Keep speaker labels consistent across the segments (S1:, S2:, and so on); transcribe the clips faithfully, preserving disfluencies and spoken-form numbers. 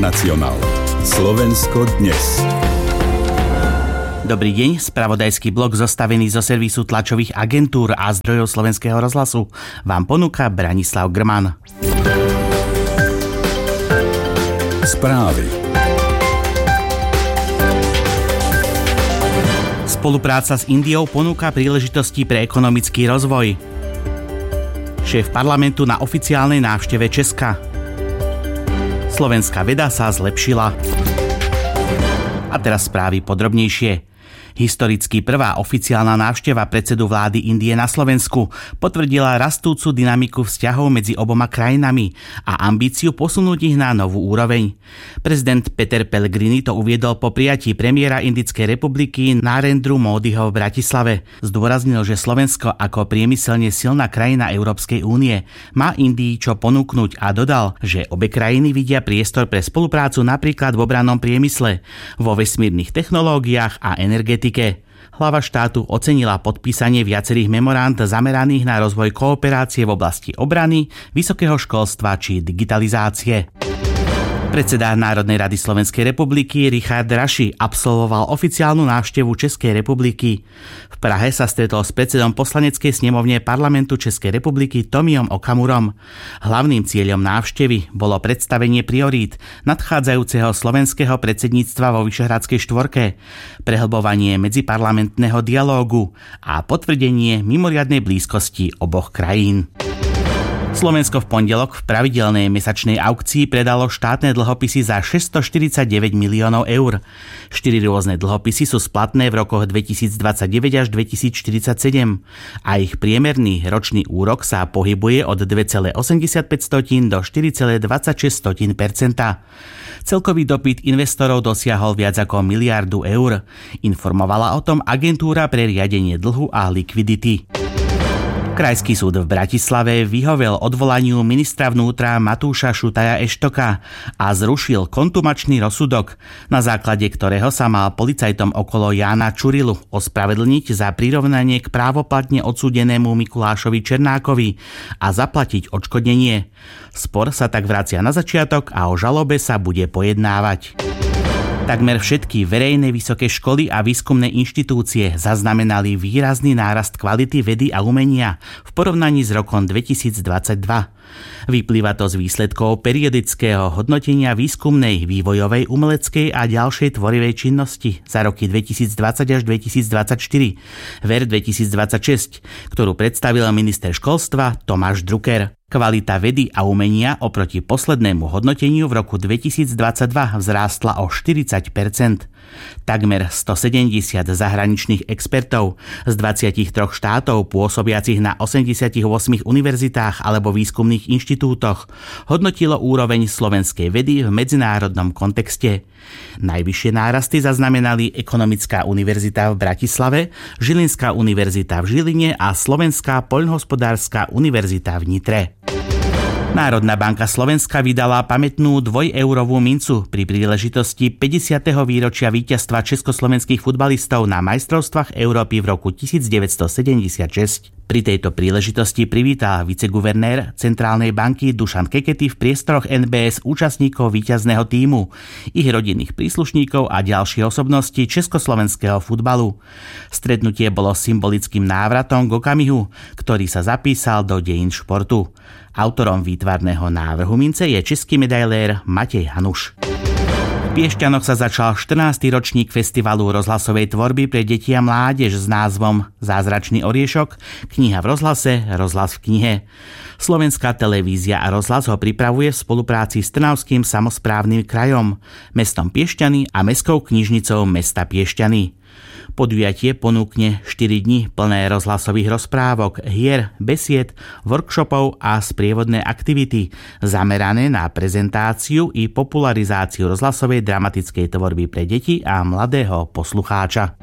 S1: Nacionál. Slovensko dnes.
S2: Dobrý deň, spravodajský blok zostavený zo servisu tlačových agentúr a zdrojov Slovenského rozhlasu vám ponúka Branislav Grman.
S1: Správy.
S2: Spolupráca s Indiou ponúka príležitosti pre ekonomický rozvoj. Šéf parlamentu na oficiálnej návšteve Česka. Slovenská veda sa zlepšila. A teraz správy podrobnejšie. Historicky prvá oficiálna návšteva predsedu vlády Indie na Slovensku potvrdila rastúcu dynamiku vzťahov medzi oboma krajinami a ambíciu posunúť ich na novú úroveň. Prezident Peter Pellegrini to uviedol po prijatí premiéra Indickej republiky Narendru Módiho v Bratislave. Zdôraznil, že Slovensko ako priemyselne silná krajina Európskej únie má Indii čo ponúknuť a dodal, že obe krajiny vidia priestor pre spoluprácu napríklad v obrannom priemysle, vo vesmírnych technológiách a energetike. Hlava štátu ocenila podpísanie viacerých memorand zameraných na rozvoj kooperácie v oblasti obrany, vysokého školstva či digitalizácie. Predseda Národnej rady Slovenskej republiky Richard Raši absolvoval oficiálnu návštevu Českej republiky. V Prahe sa stretol s predsedom poslaneckej snemovne parlamentu Českej republiky Tomiom Okamurom. Hlavným cieľom návštevy bolo predstavenie priorít nadchádzajúceho slovenského predsedníctva vo Vyšehradskej štvorke, prehlbovanie medziparlamentného dialógu a potvrdenie mimoriadnej blízkosti oboch krajín. Slovensko v pondelok v pravidelnej mesačnej aukcii predalo štátne dlhopisy za šesťstoštyridsaťdeväť miliónov eur. Štyri rôzne dlhopisy sú splatné v rokoch dvetisícdvadsaťdeväť až dvetisícštyridsaťsedem a ich priemerný ročný úrok sa pohybuje od dva celé osemdesiatpäť do štyri celé dvadsaťšesť percenta. Celkový dopyt investorov dosiahol viac ako miliardu eur. Informovala o tom agentúra pre riadenie dlhu a likvidity. Krajský súd v Bratislave vyhovel odvolaniu ministra vnútra Matúša Šutaja Eštoka a zrušil kontumačný rozsudok, na základe ktorého sa mal policajtom okolo Jána Čurilu ospravedlniť za prirovnanie k právoplatne odsúdenému Mikulášovi Černákovi a zaplatiť odškodnenie. Spor sa tak vracia na začiatok a o žalobe sa bude pojednávať. Takmer všetky verejné vysoké školy a výskumné inštitúcie zaznamenali výrazný nárast kvality vedy a umenia v porovnaní s rokom dvetisícdvadsaťdva. Vyplýva to z výsledkov periodického hodnotenia výskumnej, vývojovej, umeleckej a ďalšej tvorivej činnosti za roky dvetisícdvadsať až dvetisícdvadsaťštyri, ver dvetisícdvadsaťšesť, ktorú predstavil minister školstva Tomáš Drucker. Kvalita vedy a umenia oproti poslednému hodnoteniu v roku dvetisícdvadsaťdva vzrástla o štyridsať percent. Takmer stosedemdesiat zahraničných expertov z dvadsaťtri štátov pôsobiacich na osemdesiatosem univerzitách alebo výskumných inštitútoch hodnotilo úroveň slovenskej vedy v medzinárodnom kontexte. Najvyššie nárasty zaznamenali Ekonomická univerzita v Bratislave, Žilinská univerzita v Žiline a Slovenská poľnohospodárska univerzita v Nitre. Národná banka Slovenska vydala pamätnú dvojeurovú mincu pri príležitosti päťdesiateho výročia víťazstva československých futbalistov na majstrovstvách Európy v roku devätnásťsedemdesiatšesť. Pri tejto príležitosti privítal viceguvernér Centrálnej banky Dušan Kekety v priestoroch en bé es účastníkov víťazného tímu, ich rodinných príslušníkov a ďalšie osobnosti československého futbalu. Stretnutie bolo symbolickým návratom k okamihu, ktorý sa zapísal do dejín športu. Autorom výtvarného návrhu mince je český medailér Matej Hanuš. V Piešťanoch sa začal štrnásty ročník festivalu rozhlasovej tvorby pre deti a mládež s názvom Zázračný oriešok, kniha v rozhlase, rozhlas v knihe. Slovenská televízia a rozhlas ho pripravuje v spolupráci s Trnavským samosprávnym krajom, mestom Piešťany a mestskou knižnicou mesta Piešťany. Podujatie ponúkne štyri dni plné rozhlasových rozprávok, hier, besied, workshopov a sprievodné aktivity zamerané na prezentáciu i popularizáciu rozhlasovej dramatickej tvorby pre deti a mladého poslucháča.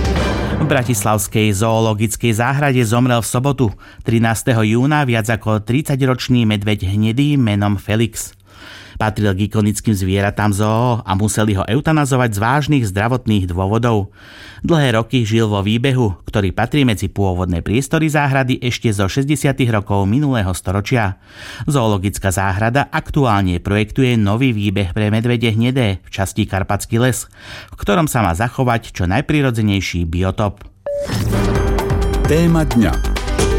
S2: V bratislavskej zoologickej záhrade zomrel v sobotu, trinásteho júna, viac ako tridsaťročný medveď hnedý menom Felix. Patril k ikonickým zvieratám zoo a museli ho eutanazovať z vážnych zdravotných dôvodov. Dlhé roky žil vo výbehu, ktorý patrí medzi pôvodné priestory záhrady ešte zo šesťdesiatych rokov minulého storočia. Zoologická záhrada aktuálne projektuje nový výbeh pre medvede hnedé v časti Karpatský les, v ktorom sa má zachovať čo najprirodzenejší biotop.
S1: Téma dňa.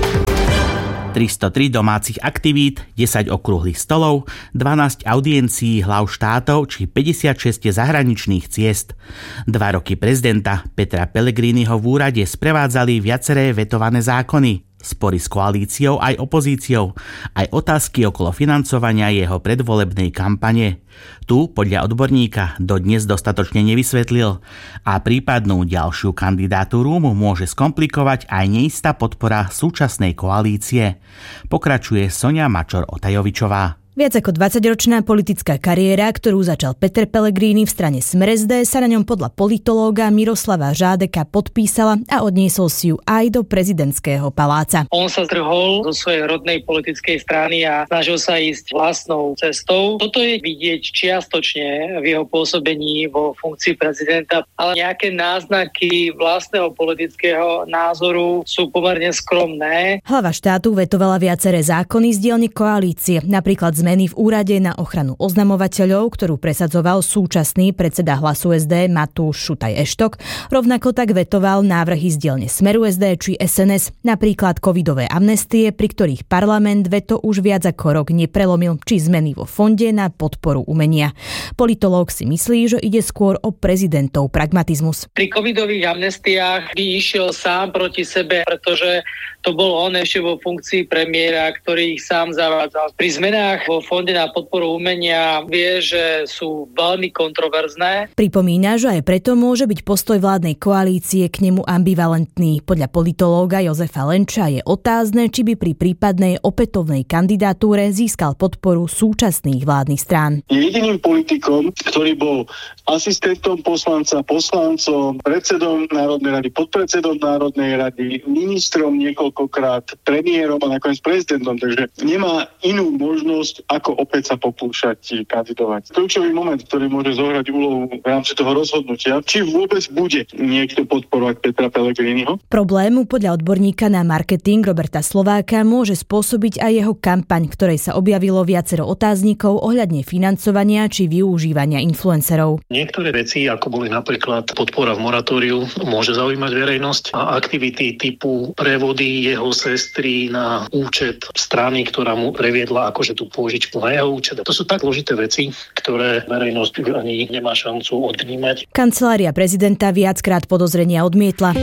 S2: tristotri domácich aktivít, desať okrúhlych stolov, dvanásť audiencií hlav štátov či päťdesiatšesť zahraničných ciest. Dva roky prezidenta Petra Pellegriniho v úrade sprevádzali viaceré vetované zákony. Spory s koalíciou aj opozíciou, aj otázky okolo financovania jeho predvolebnej kampane. Tu, podľa odborníka, dodnes dostatočne nevysvetlil a prípadnú ďalšiu kandidatúru mu môže skomplikovať aj neistá podpora súčasnej koalície. Pokračuje Soňa Mačor-Otajovičová.
S3: Viac ako dvadsaťročná politická kariéra, ktorú začal Peter Pellegrini v strane Smer es dé, sa na ňom podľa politológa Miroslava Žádeka podpísala a odniesol si ju aj do prezidentského paláca.
S4: On sa zdrhol zo svojej rodnej politickej strany a snažil sa ísť vlastnou cestou. Toto je vidieť čiastočne v jeho pôsobení vo funkcii prezidenta, ale nejaké náznaky vlastného politického názoru sú pomerne skromné.
S3: Hlava štátu vetovala viaceré zákony z dielne koalície, napríklad zmeny v úrade na ochranu oznamovateľov, ktorú presadzoval súčasný predseda Hlasu es dé Matúš Šutaj Eštok. Rovnako tak vetoval návrhy z dielne Smeru es dé či es en es, napríklad covidové amnestie, pri ktorých parlament veto už viac ako rok neprelomil, či zmeny vo fonde na podporu umenia. Politológ si myslí, že ide skôr o prezidentov pragmatizmus.
S4: Pri covidových amnestiách by išiel sám proti sebe, pretože to bol on ešte vo funkcii premiéra, ktorý ich sám zavádzal. Pri zmenách vo fonde na podporu umenia vie, že sú veľmi kontroverzné.
S3: Pripomína, že aj preto môže byť postoj vládnej koalície k nemu ambivalentný. Podľa politológa Jozefa Lenča je otázne, či by pri prípadnej opätovnej kandidatúre získal podporu súčasných vládnych strán.
S5: Je jediným politikom, ktorý bol asistentom poslanca, poslancom, predsedom Národnej rady, podpredsedom Národnej rady, ministrom niekoľkokrát, premiérom a nakoniec prezidentom, takže nemá inú možnosť, ako opäť sa pokúšať kandidovať. Kľúčový moment, ktorý môže zohrať úlohu v rámci toho rozhodnutia, či vôbec bude niekto podporovať Petra Pellegriniho.
S3: Problému podľa odborníka na marketing Roberta Slováka môže spôsobiť aj jeho kampaň, v ktorej sa objavilo viacero otáznikov ohľadne financovania či využívania influencerov.
S6: Niektoré veci, ako boli napríklad podpora v moratóriu, môže zaujímať verejnosť a aktivity typu prevody jeho sestry na účet strany, ktorá mu previedla akože tú pôžičku na jeho účet. To sú tak zložité veci, ktoré verejnosť ani nemá šancu odvnímať.
S3: Kancelária prezidenta viackrát podozrenia odmietla.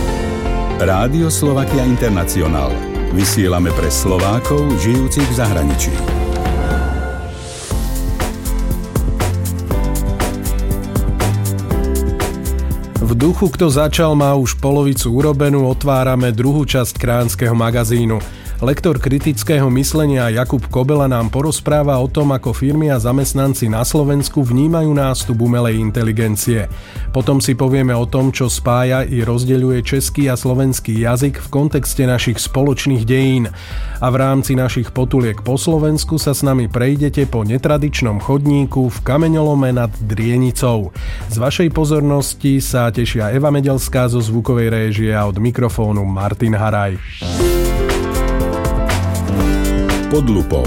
S1: Rádio Slovakia Internacional. Vysielame pre Slovákov žijúcich v zahraničí.
S7: V duchu, kto začal, má už polovicu urobenú, otvárame druhú časť Kránskeho magazínu. Lektor kritického myslenia Jakub Kobela nám porozpráva o tom, ako firmy a zamestnanci na Slovensku vnímajú nástup umelej inteligencie. Potom si povieme o tom, čo spája i rozdeľuje český a slovenský jazyk v kontexte našich spoločných dejín. A v rámci našich potuliek po Slovensku sa s nami prejdete po netradičnom chodníku v kameňolome nad Drienicou. Z vašej pozornosti sa tešia Eva Medelská zo zvukovej réžie a od mikrofónu Martin Haraj.
S1: Pod lupou.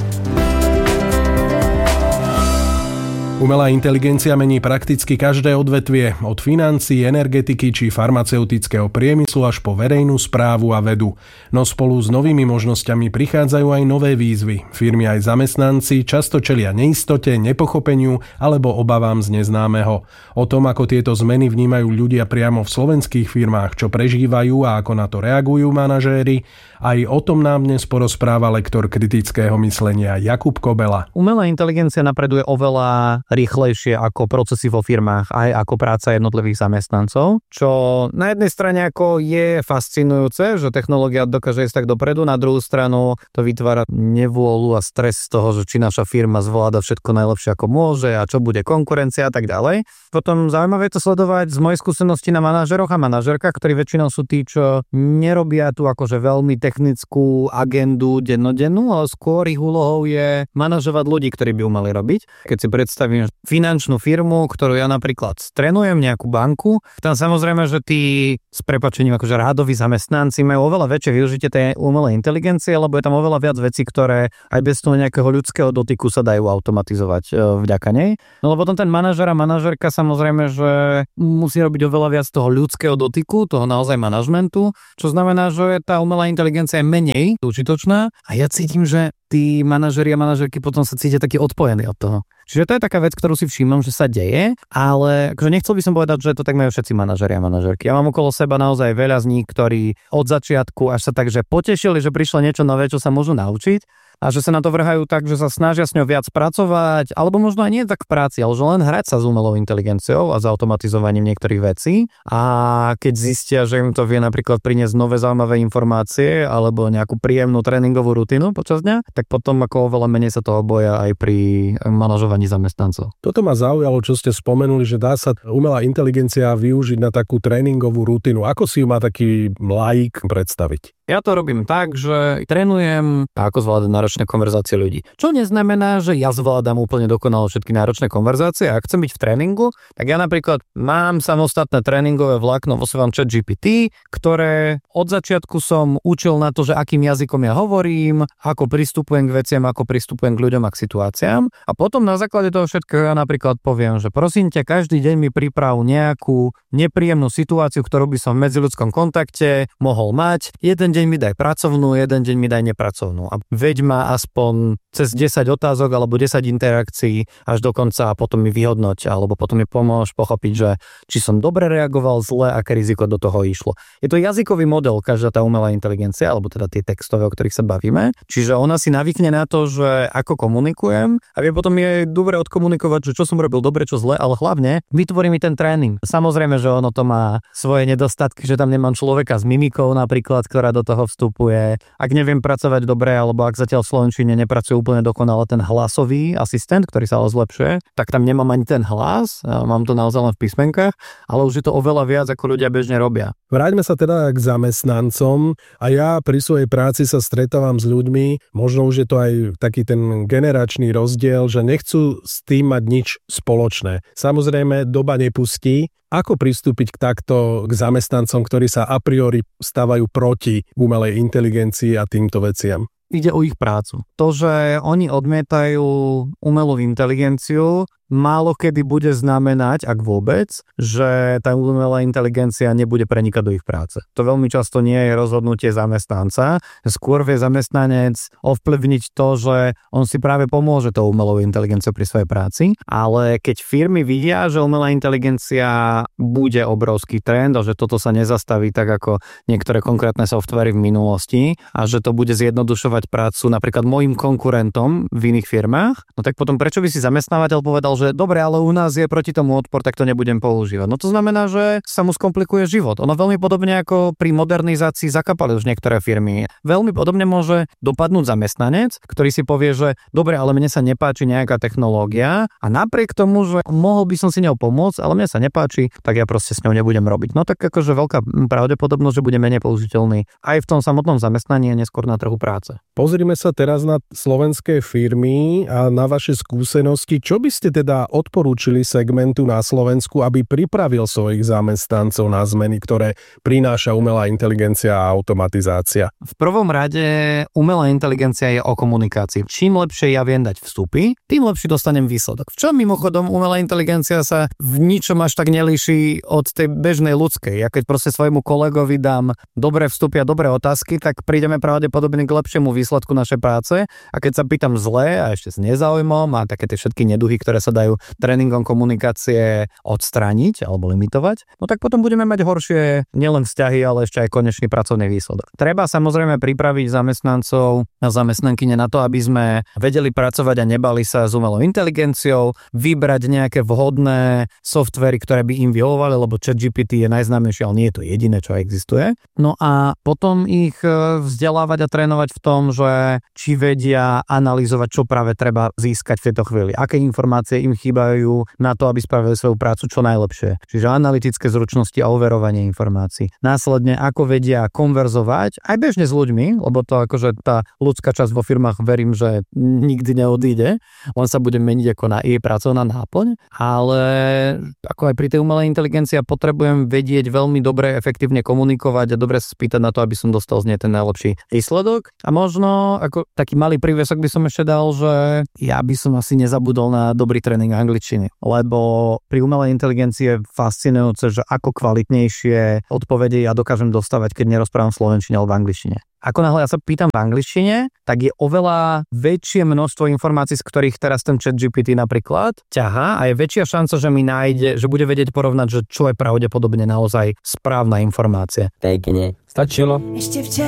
S7: Umelá inteligencia mení prakticky každé odvetvie, od financií, energetiky či farmaceutického priemyslu až po verejnú správu a vedu. No spolu s novými možnosťami prichádzajú aj nové výzvy. Firmy aj zamestnanci často čelia neistote, nepochopeniu alebo obavám z neznámeho. O tom, ako tieto zmeny vnímajú ľudia priamo v slovenských firmách, čo prežívajú a ako na to reagujú manažéri, aj o tom nám dnes porozpráva lektor kritického myslenia Jakub Kobela.
S8: Umelá inteligencia napreduje oveľa rýchlejšie ako procesy vo firmách, aj ako práca jednotlivých zamestnancov, čo na jednej strane ako je fascinujúce, že technológia dokáže ísť tak dopredu, na druhú stranu to vytvára nevôľu a stres z toho, že či naša firma zvláda všetko najlepšie ako môže a čo bude konkurencia a tak ďalej. Potom zaujímavé je to sledovať z mojej skúsenosti na manažeroch a manažerkách, ktorí väčšinou sú tí, čo nerobia tu akože veľmi technickú agendu dennodennú, ale skôr ich úlohou je manažovať ľudí, ktorí by umeli robiť. Keď si predstavím finančnú firmu, ktorú ja napríklad trénujem, nejakú banku, tam samozrejme, že tí s prepáčením akože rádoví zamestnanci majú oveľa väčšie využitie tej umelej inteligencie, lebo je tam oveľa viac vecí, ktoré aj bez toho nejakého ľudského dotyku sa dajú automatizovať vďaka nej. No lebo potom ten manažer a manažerka samozrejme, že musí robiť oveľa viac toho ľudského dotyku, toho naozaj manažmentu, čo znamená, že tá umelá inteligencia je menej užitočná a ja cítim, že tí manažeri a manažerky potom sa cítia takí odpojení od toho. Čiže to je taká vec, ktorú si všímam, že sa deje, ale akože nechcel by som povedať, že to tak majú všetci manažeri a manažerky. Ja mám okolo seba naozaj veľa z nich, ktorí od začiatku až sa takže potešili, že prišlo niečo nové, čo sa môžu naučiť. A že sa na to vrhajú tak, že sa snažia s ňou viac pracovať, alebo možno aj nie tak v práci, ale že len hrať sa s umelou inteligenciou a s automatizovaním niektorých vecí. A keď zistia, že im to vie napríklad priniesť nové zaujímavé informácie alebo nejakú príjemnú tréningovú rutinu počas dňa, tak potom ako oveľa menej sa toho boja aj pri manažovaní zamestnancov.
S7: Toto ma zaujalo, čo ste spomenuli, že dá sa umelá inteligencia využiť na takú tréningovú rutinu. Ako si ju má taký laik predstaviť?
S8: Ja to robím tak, že trénujem, ako zvládať náročné konverzácie ľudí. Čo neznamená, že ja zvládam úplne dokonale všetky náročné konverzácie. Ak chcem byť v tréningu, tak ja napríklad mám samostatné tréningové vlákno vo svojom ChatGPT, ktoré od začiatku som učil na to, že akým jazykom ja hovorím, ako pristupujem k veciam, ako pristupujem k ľuďom a k situáciám. A potom na základe toho všetkého ja napríklad poviem, že prosím ťa, každý deň mi priprav nejakú nepríjemnú situáciu, ktorú by som v medziľudskom kontakte mohol mať. Jeden deň mi daj pracovnú, jeden deň mi daj nepracovnú. A veď ma aspoň cez desať otázok alebo desať interakcií až do konca a potom mi vyhodnoť, alebo potom mi pomôž pochopiť, že či som dobre reagoval, zle, aké riziko do toho išlo. Je to jazykový model, každá tá umelá inteligencia, alebo teda tie textové, o ktorých sa bavíme. Čiže ona si navykne na to, že ako komunikujem a vie potom je dobre odkomunikovať, že čo som robil dobre, čo zle, ale hlavne vytvorí mi ten tréning. Samozrejme, že ono to má svoje nedostatky, že tam nemám človeka s mimikou napríklad, ktorá do toho vstupuje. Ak neviem pracovať dobre, alebo ak zatiaľ v slovenčine nepracuje úplne dokonale ten hlasový asistent, ktorý sa ale zlepšuje, tak tam nemám ani ten hlas, mám to naozaj len v písmenkách, ale už je to oveľa viac, ako ľudia bežne robia.
S7: Vráťme sa teda k zamestnancom a ja pri svojej práci sa stretávam s ľuďmi, možno už je to aj taký ten generačný rozdiel, že nechcú s tým mať nič spoločné. Samozrejme, doba nepustí. Ako pristúpiť k takto k zamestnancom, ktorí sa a priori stávajú proti umelej inteligencii a týmto veciam?
S8: Ide o ich prácu. To, že oni odmietajú umelú inteligenciu, málo kedy bude znamenať, ak vôbec, že tá umelá inteligencia nebude prenikať do ich práce. To veľmi často nie je rozhodnutie zamestnanca. Skôr vie zamestnanec ovplyvniť to, že on si práve pomôže tou umelou inteligenciou pri svojej práci, ale keď firmy vidia, že umelá inteligencia bude obrovský trend a že toto sa nezastaví tak ako niektoré konkrétne softvery v minulosti a že to bude zjednodušovať prácu napríklad mojim konkurentom v iných firmách, no tak potom prečo by si zamestnávateľ povedal, že dobre, ale u nás je proti tomu odpor, tak to nebudem používať. No to znamená, že sa mu skomplikuje život. Ono veľmi podobne ako pri modernizácii zakapali už niektoré firmy. Veľmi podobne môže dopadnúť zamestnanec, ktorý si povie, že dobre, ale mne sa nepáči nejaká technológia a napriek tomu, že mohol by som si ňou pomôcť, ale mne sa nepáči, tak ja proste s ňou nebudem robiť. No tak akože veľká pravdepodobnosť, že bude menej použiteľný aj v tom samotnom zamestnaní a neskôr na trhu práce.
S7: Pozrime sa teraz na slovenské firmy a na vaše skúsenosti. Čo by ste teda odporúčili segmentu na Slovensku, aby pripravil svojich zamestnancov na zmeny, ktoré prináša umelá inteligencia a automatizácia?
S8: V prvom rade umelá inteligencia je o komunikácii. Čím lepšie ja viem dať vstupy, tým lepšie dostanem výsledok. V čom mimochodom umelá inteligencia sa v ničom až tak nelíši od tej bežnej ľudskej. Ja keď proste svojmu kolegovi dám dobré vstupy a dobré otázky, tak prídeme pravdepodobne k lepšiemu výsledku našej práce. A keď sa pýtam zle a ešte s nezáujmom a také tie všetky neduhy, ktoré sa dajú tréningom komunikácie odstrániť alebo limitovať, no tak potom budeme mať horšie nielen vzťahy, ale ešte aj konečný pracovný výsledok. Treba samozrejme pripraviť zamestnancov a zamestnankyne na to, aby sme vedeli pracovať a nebali sa s umelou inteligenciou, vybrať nejaké vhodné softvery, ktoré by im vyhovovali, lebo ChatGPT je najznámejšie, ale nie je to jediné, čo existuje. No a potom ich vzdelávať a trénovať v tom, že či vedia analyzovať, čo práve treba získať v tejto chvíli, aké informácie im chýbajú na to, aby spravili svoju prácu čo najlepšie. Čiže analytické zručnosti a overovanie informácií. Následne, ako vedia konverzovať aj bežne s ľuďmi, lebo to akože tá ľudská časť vo firmách verím, že nikdy neodíde, len sa bude meniť ako na jej pracovná náplň, ale ako aj pri tej umelej inteligencii potrebujem vedieť veľmi dobre, efektívne komunikovať a dobre sa spýtať na to, aby som dostal z nej ten najlepší výsledok. A možno ako taký malý prívesok by som ešte dal, že ja by som asi nezabudol na dobrý tréning angličtiny, lebo pri umelej inteligencii je fascinujúce, že ako kvalitnejšie odpovede ja dokážem dostávať, keď nerozprávam v slovenčine alebo v angličtine. Ako náhle ja sa pýtam v angličtine, tak je oveľa väčšie množstvo informácií, z ktorých teraz ten ChatGPT napríklad ťahá a je väčšia šanca, že mi nájde, že bude vedieť porovnať, že čo je pravdepodobne naozaj správna informácia.
S9: Pekne. Stačilo.
S10: Ešte včera